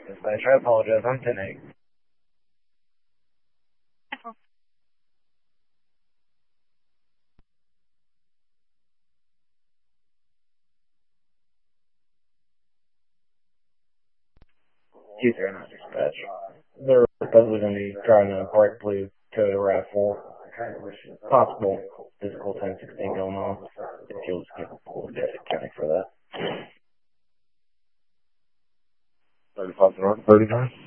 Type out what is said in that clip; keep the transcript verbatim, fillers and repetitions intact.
Dispatch, I apologize. I'm ten eight. Two three nine dispatch. They're supposedly going to be driving a bright blue Toyota RAV four. Possible physical ten sixteen going on. If you'll just give a pull to County for that. thirty-five North, thirty-nine.